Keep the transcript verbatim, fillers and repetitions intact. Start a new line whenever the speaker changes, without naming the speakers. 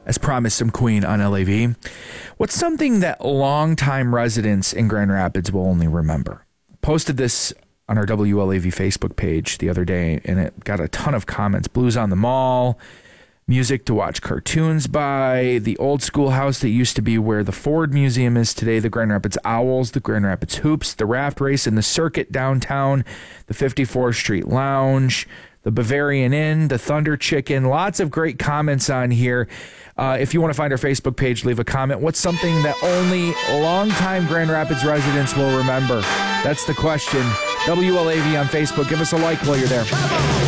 as promised, some Queen on L A V. What's something that longtime residents in Grand Rapids will only remember? Posted this on our W L A V Facebook page the other day, and it got a ton of comments. Blues on the Mall, music to watch cartoons by, the old schoolhouse that used to be where the Ford Museum is today, the Grand Rapids Owls, the Grand Rapids Hoops, the raft race and the circuit downtown, the fifty-fourth Street Lounge, the Bavarian Inn, the Thunder Chicken. Lots of great comments on here. Uh, if you want to find our Facebook page, leave a comment. What's something that only longtime Grand Rapids residents will remember? That's the question. W L A V on Facebook. Give us a like while you're there.